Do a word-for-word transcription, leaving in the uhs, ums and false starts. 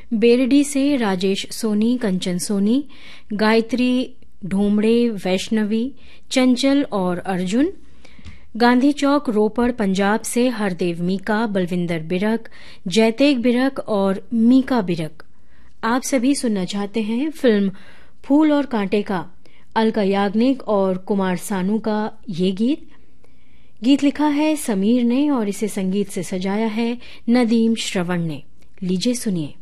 बेरडी से राजेश सोनी, कंचन सोनी, गायत्री ढोमड़े, वैष्णवी, चंचल और अर्जुन। गांधी चौक रोपड़ पंजाब से हरदेव मीका, बलविंदर बिरक, जैतेक बिरक और मीका बिरक। आप सभी सुनना चाहते हैं फिल्म फूल और कांटे का अलका याग्निक और कुमार सानू का ये गीत। गीत लिखा है समीर ने और इसे संगीत से सजाया है नदीम श्रवण ने। लीजिए सुनिए।